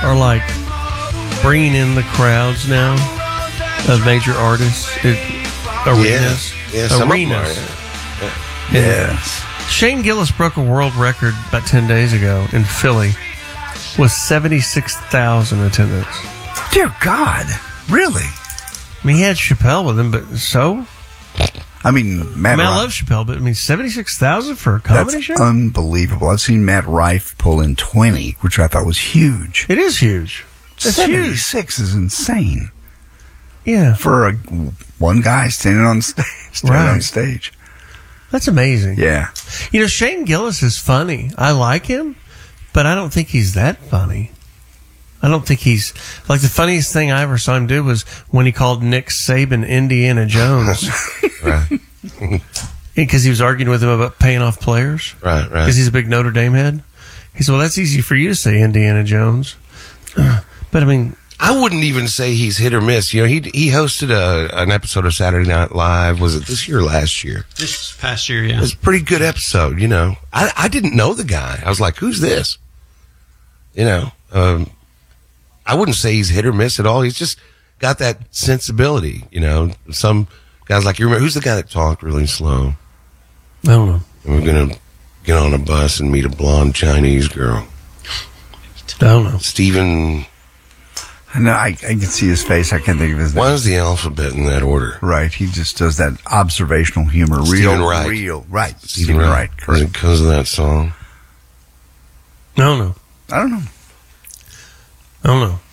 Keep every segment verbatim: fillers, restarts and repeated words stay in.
are like bringing in the crowds now of major artists. It, arenas. Yeah, yeah some arenas. Of them are, yeah. Yes. Shane Gillis broke a world record about ten days ago in Philly with seventy-six thousand attendance. Dear God. Really? I mean, he had Chappelle with him, but so? I mean, Matt I mean, I Rife. love Chappelle, but I mean, seventy-six thousand for a comedy That's show? unbelievable. I've seen Matt Rife pull in twenty, which I thought was huge. It is huge. It's huge. seventy-six is insane. Yeah. For a, one guy standing on stage. Standing Right. on stage. That's amazing. Yeah. You know, Shane Gillis is funny. I like him, but I don't think he's that funny. I don't think he's... Like, the funniest thing I ever saw him do was when he called Nick Saban Indiana Jones. Right. Because he was arguing with him about paying off players. Right, right. Because he's a big Notre Dame head. He said, well, that's easy for you to say, Indiana Jones. But, I mean... I wouldn't even say he's hit or miss. You know, he he hosted a an episode of Saturday Night Live. Was it this year or last year? This past year, yeah. It was a pretty good episode, you know. I, I didn't know the guy. I was like, who's this? You know, um, I wouldn't say he's hit or miss at all. He's just got that sensibility, you know. Some guys like, you remember, who's the guy that talked really slow? I don't know. And we're going to get on a bus and meet a blonde Chinese girl. I don't know. Stephen... No, I, I can see his face. I can't think of his name. Why is the alphabet in that order? Right. He just does that observational humor. Stephen Real, Wright. real. Right. Stephen Stephen Wright. Wright. Is Correct. it because of that song? I don't know. I don't know. I don't know.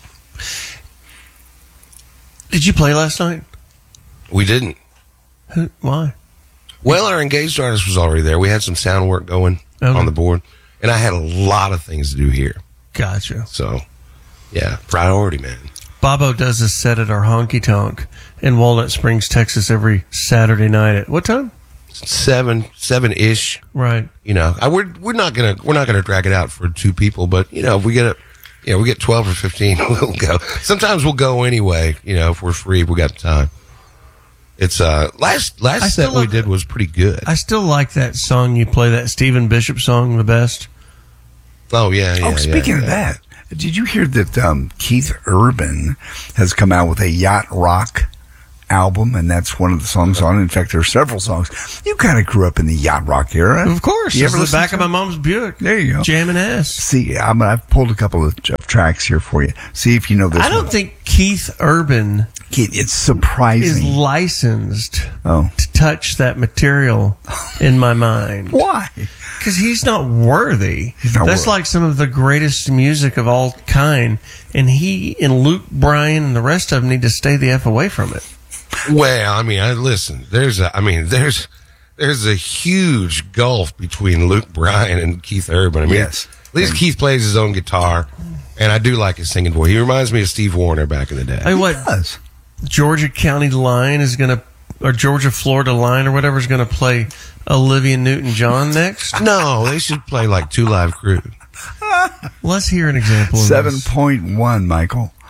Did you play last night? We didn't. Who, why? Well, our engaged artist was already there. We had some sound work going Okay. on the board, and I had a lot of things to do here. Gotcha. So, yeah, priority, man. Bobo does a set at our honky tonk in Walnut Springs, Texas, every Saturday night at what time? Seven, seven ish. Right. You know, I, we're we're not gonna we're not gonna drag it out for two people, but you know, if we get a, you know, we get twelve or fifteen, we'll go. Sometimes we'll go anyway. You know, if we're free, if we got the time. It's uh last I last still set we love- did was pretty good. I still like that song you play, that Stephen Bishop song, the best. Oh yeah, yeah. Oh, speaking yeah, of yeah. that, did you hear that um, Keith Urban has come out with a yacht rock album, and that's one of the songs on it? In fact, there are several songs. You kind of grew up in the yacht rock era. Of course. You It's ever the listen back to of my it? mom's Buick. There you go. Jamming ass. See, I'm, I've pulled a couple of, of tracks here for you. See if you know this I don't one. think Keith Urban Keith, it's is surprising. licensed Oh. to touch that material in my mind. Why? Because he's not worthy. He's not That's worthy. like some of the greatest music of all kind. And he and Luke Bryan and the rest of them need to stay the F away from it. Well, I mean, I listen. There's a, I mean, there's there's a huge gulf between Luke Bryan and Keith Urban. I mean, Yes. at least Keith plays his own guitar, and I do like his singing voice. He reminds me of Steve Wariner back in the day. I mean, what Does. Georgia County Line is going to, or Georgia Florida Line or whatever is going to play Olivia Newton-John next? No, they should play like Two Live Crew. Let's hear an example of seven this. point one, Michael.